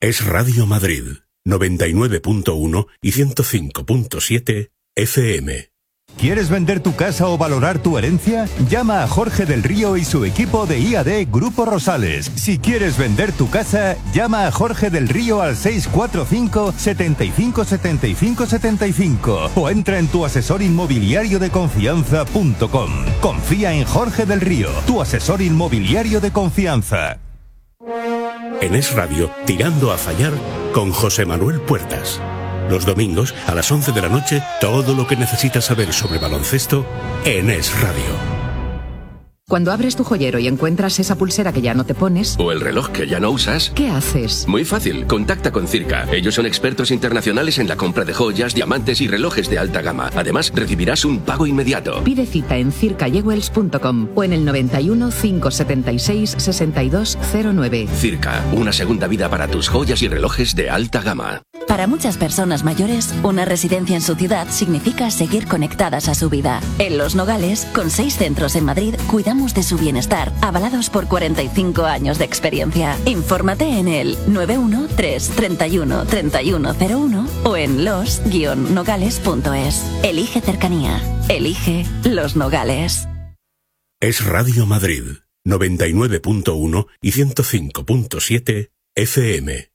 Es Radio Madrid, 99.1 y 105.7 FM. ¿Quieres vender tu casa o valorar tu herencia? Llama a Jorge del Río y su equipo de IAD Grupo Rosales. Si quieres vender tu casa, llama a Jorge del Río al 645 75 75 75 o entra en tuasesorinmobiliariodeconfianza.com. Confía en Jorge del Río, tu asesor inmobiliario de confianza. En Es Radio, Tirando a Fallar, con José Manuel Puertas. Los domingos, a las 11 de la noche, todo lo que necesitas saber sobre baloncesto en Es Radio. Cuando abres tu joyero y encuentras esa pulsera que ya no te pones... o el reloj que ya no usas... ¿qué haces? Muy fácil, contacta con Circa. Ellos son expertos internacionales en la compra de joyas, diamantes y relojes de alta gama. Además, recibirás un pago inmediato. Pide cita en circayewells.com o en el 91 576 6209. Circa, una segunda vida para tus joyas y relojes de alta gama. Para muchas personas mayores, una residencia en su ciudad significa seguir conectadas a su vida. En Los Nogales, con 6 centros en Madrid, cuidamos de su bienestar, avalados por 45 años de experiencia. Infórmate en el 913 31 3101 o en los-nogales.es. Elige cercanía. Elige Los Nogales. Es Radio Madrid, 99.1 y 105.7 FM.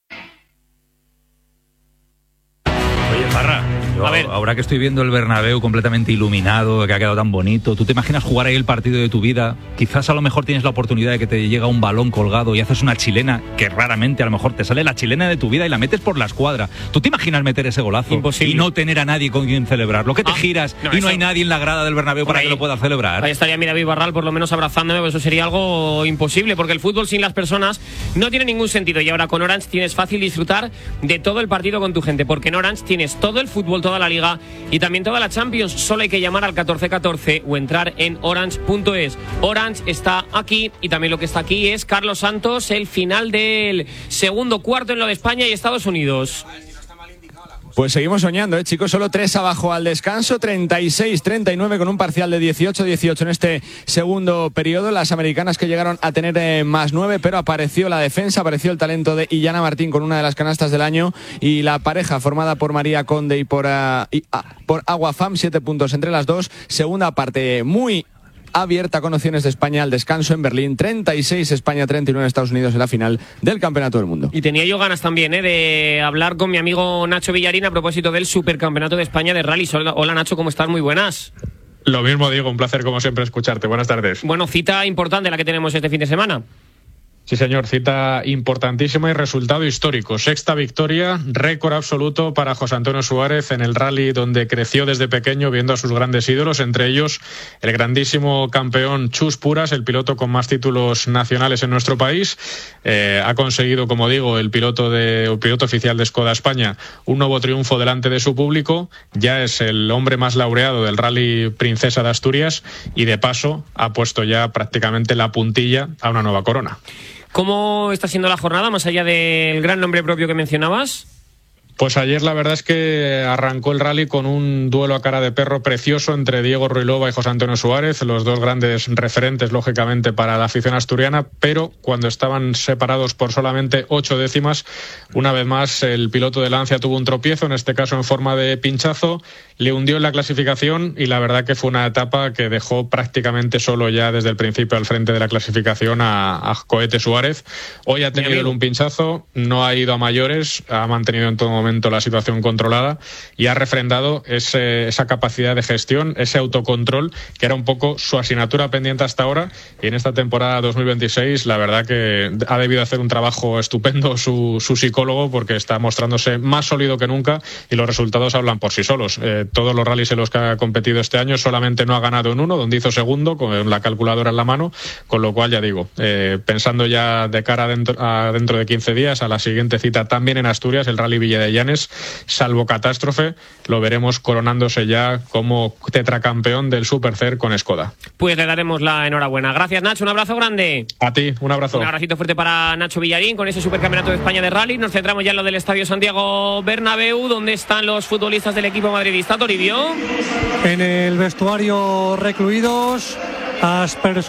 Oye, Parra, ahora que estoy viendo el Bernabéu completamente iluminado, que ha quedado tan bonito, ¿tú te imaginas jugar ahí el partido de tu vida? Quizás a lo mejor tienes la oportunidad de que te llega un balón colgado y haces una chilena, que raramente a lo mejor te sale la chilena de tu vida y la metes por la escuadra. ¿Tú te imaginas meter ese golazo? Imposible. Y no tener a nadie con quien celebrarlo? Que te giras y no hay nadie en la grada del Bernabéu para que lo pueda celebrar. Ahí estaría mi David Barral por lo menos abrazándome, pues eso sería algo imposible, porque el fútbol sin las personas no tiene ningún sentido. Y ahora con Orange tienes fácil disfrutar de todo el partido con tu gente, porque en Orange tienes todo el fútbol, toda la liga y también toda la Champions. Solo hay que llamar al 1414 o entrar en orange.es. Orange está aquí y también lo que está aquí es Carlos Santos, el final del segundo cuarto en lo de España y Estados Unidos. Pues seguimos soñando, chicos, solo 3 abajo al descanso, 36-39 con un parcial de 18-18 en este segundo periodo. Las americanas que llegaron a tener más 9, pero apareció la defensa, apareció el talento de Illana Martín con una de las canastas del año y la pareja formada por María Conde y por Aguafam, 7 puntos entre las dos. Segunda parte muy abierta con opciones de España al descanso en Berlín, 36 España, 39 Estados Unidos en la final del Campeonato del Mundo. Y tenía yo ganas también de hablar con mi amigo Nacho Villarín a propósito del Supercampeonato de España de Rallys. Hola Nacho, ¿cómo estás? Muy buenas. Lo mismo digo, un placer como siempre escucharte. Buenas tardes. Bueno, cita importante la que tenemos este fin de semana. Sí, señor, cita importantísima y resultado histórico. 6ª victoria, récord absoluto para José Antonio Suárez en el rally donde creció desde pequeño viendo a sus grandes ídolos, entre ellos el grandísimo campeón Chus Puras, el piloto con más títulos nacionales en nuestro país. Ha conseguido, como digo, el piloto oficial de Skoda España, un nuevo triunfo delante de su público. Ya es el hombre más laureado del rally Princesa de Asturias y de paso ha puesto ya prácticamente la puntilla a una nueva corona. ¿Cómo está siendo la jornada, más allá del gran nombre propio que mencionabas? Pues ayer la verdad es que arrancó el rally con un duelo a cara de perro precioso entre Diego Ruilova y José Antonio Suárez, los dos grandes referentes lógicamente para la afición asturiana, pero cuando estaban separados por solamente 8 décimas, una vez más el piloto de Lancia tuvo un tropiezo, en este caso en forma de pinchazo, le hundió en la clasificación y la verdad que fue una etapa que dejó prácticamente solo ya desde el principio al frente de la clasificación a Cohete Suárez. Hoy ha tenido un pinchazo, no ha ido a mayores, ha mantenido en todo momento la situación controlada y ha refrendado esa capacidad de gestión, ese autocontrol que era un poco su asignatura pendiente hasta ahora, y en esta temporada 2026 la verdad que ha debido hacer un trabajo estupendo su psicólogo, porque está mostrándose más sólido que nunca y los resultados hablan por sí solos. Todos los rallies en los que ha competido este año solamente no ha ganado en uno, donde hizo segundo con la calculadora en la mano, con lo cual ya digo, pensando ya de cara dentro de 15 días a la siguiente cita también en Asturias, el Rally Villa de Llanes, salvo catástrofe, lo veremos coronándose ya como tetracampeón del Supercer con Skoda. Pues le daremos la enhorabuena. Gracias, Nacho, un abrazo grande. A ti, un abrazo. Un abracito fuerte para Nacho Villarín con ese Supercampeonato de España de Rally. Nos centramos ya en lo del Estadio Santiago Bernabéu, donde están los futbolistas del equipo madridista. Toribio. En el vestuario recluidos,